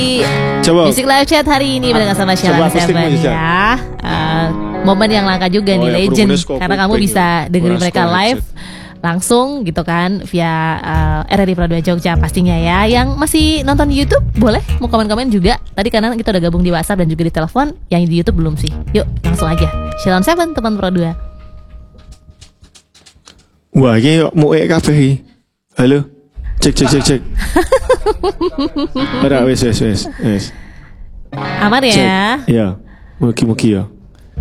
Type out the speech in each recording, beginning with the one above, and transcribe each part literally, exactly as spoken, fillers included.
Coba. Music Live Chat hari ini barengan sama Sheila Seven ya. Uh, momen yang langka juga oh, nih, ya, legend. Karena kamu bisa dengerin mereka live langsung gitu kan via uh, R R I Produa Jogja pastinya ya. Yang masih nonton di YouTube boleh mau komen-komen juga. Tadi karena kita udah gabung di WhatsApp dan juga di telepon. Yang di YouTube belum sih. Yuk langsung aja. Sheila Seven teman Produa. Wah, ini mau ek kafe. Halo. Cek cek cek cek. Ora wes wes wes wes. Aman ya? Cek. Ya. Mugi-mugi ya.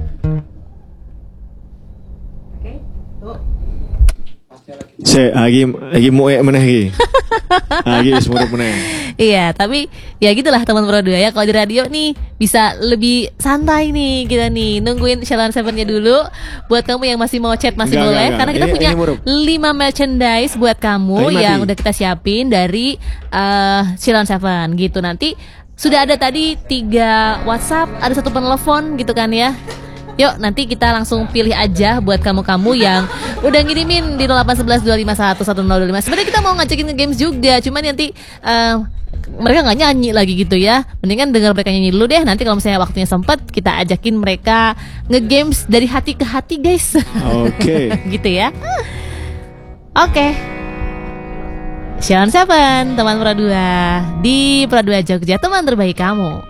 Saya lagi lagi mau ek mana lagi? Lagi semua mana? Iya, tapi ya gitulah teman Produa ya. Kalau di radio nih bisa lebih santai nih kita nih nungguin Sheila Seven-nya dulu. Buat kamu yang masih mau chat masih enggak, boleh enggak, karena kita ini, punya ini lima merchandise buat kamu ini yang mati. Udah kita siapin dari uh, Sheila Seven gitu. Nanti sudah ada tadi tiga WhatsApp, ada satu penelepon gitu kan ya. Yuk nanti kita langsung pilih aja buat kamu-kamu yang udah ngirimin di nol delapan satu satu dua lima satu satu nol dua lima. Sebenarnya kita mau ngajakin nge-games juga, cuman nanti uh, mereka nggak nyanyi lagi gitu ya. Mendingan dengar mereka nyanyi dulu deh. Nanti kalau misalnya waktunya sempat kita ajakin mereka nge-games dari hati ke hati guys. Oke. Okay. Gitu ya. Oke. Okay. Sheila Seven teman Produa di Produa Jogja, teman terbaik kamu.